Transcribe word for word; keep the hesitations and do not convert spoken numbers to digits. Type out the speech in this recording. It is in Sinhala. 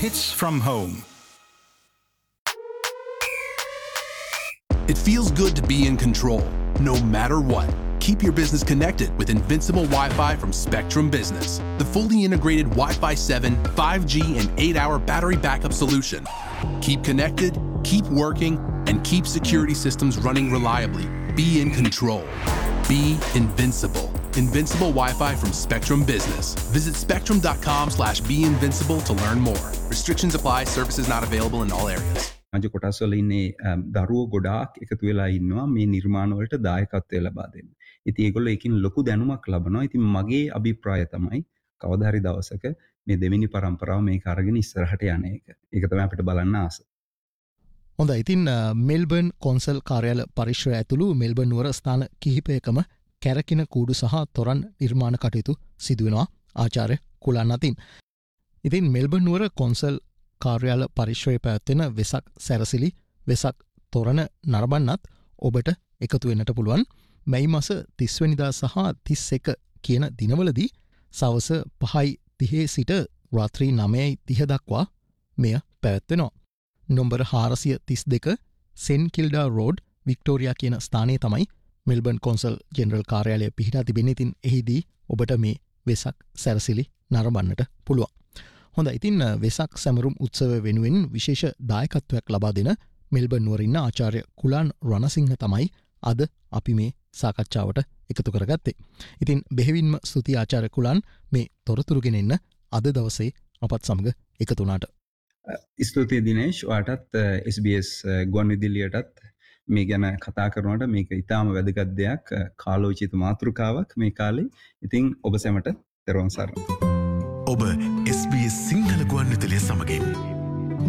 hits from home. It feels good to be in control, no matter what. Keep your business connected with Invincible Wi-Fi from Spectrum Business, the fully integrated Wi-Fi seven, five G, and eight hour battery backup solution. Keep connected, keep working, and keep security systems running reliably. Be in control. Be invincible. Invincible Wi-Fi from Spectrum Business. Visit spectrum.com slash be invincible to learn more. Restrictions apply. Services not available in all areas. අජ කොටස් වල ඉන්නේ දරුවෝ ගොඩාක් එකතු වෙලා ඉන්නවා මේ නිර්මාණ වලට දායකත්වය ලබා දෙන්න. ඉතින් ඒගොල්ලෝ ඒකින් ලොකු දැනුමක් ලබනවා. ඉතින් මගේ අභිප්‍රාය තමයි කවදා හරි දවසක මේ දෙවෙනි පරම්පරාව මේක අරගෙන ඉස්සරහට යන එක. ඒක තමයි අපිට බලන්න ආස. හොඳයි. ඉතින් මෙල්බර්න් කොන්සල් කාර්යාල පරිශ්‍රය ඇතුළු මෙල්බර්න් නුවර ස්ථාන කිහිපයකම කැරකින කූඩු සහ තොරන් නිර්මාණ කටයුතු සිදුවෙනවා ආචාර්ය කුලන් අතින්. ඉතින් මෙල්බර්න් නුවර කොන්සල් කාර්යාල පරිශ්‍රය පැවැත්වෙන වෙසක් සැරසිලි වෙසක් තොරණ නරඹන්නත් ඔබට එකතු වෙන්නට පුළුවන්. මැයි මස තිස්වැනිදා සහ තිස් එක කියන දිනවලදී සවස පහයි තිහේ සිට රාත්‍රී නවයයි තිහ දක්වා මෙය පැවැත්වෙනවා. නොම්බර හාරසිය තිස් දෙක සෙන් කිල්ඩා රෝඩ් වික්ටෝරියා කියන ස්ථානයේ තමයි මෙල්බර්න් කොන්සල් ජෙනරල් කාර්යාලය පිහිටා තිබෙන්නේ. ඉතින් එහිදී ඔබට මේ වෙසක් සැරසිලි නරඹන්නට පුළුවන්. හොඳ. ඉතින් වෙසක් සැමරුම් උත්සව වෙනුවෙන් විශේෂ දායකත්වයක් ලබා දෙන මෙල්බර්න් නුවර ඉන්න ආචාර්ය කුලාන් රණසිංහ තමයි අද අපි මේ සාකච්ඡාවට එකතු කරගත්තේ. ඉතින් බෙහෙවින්ම ස්තුතියි ආචාර්ය කුලාන් මේ තොරතුරු ගෙනෙන්න අද දවසේ අපත් සමග එකතු වුණාට. ස්තුතියි දිනේෂ්. ඔයාටත් එස් බී එස් ගුවන්විදුලියටත් මේ ගැන කතා කරනකොට මේක ඉතාම වැදගත් දෙයක්, කාලෝචිත මාතෘකාවක් මේ කාලේ. ඉතින් ඔබ සැමට තෙරුවන් සරණයි. ඔබ එස් බී එස් සිංහල ගුවන්විදුලිය සමගින්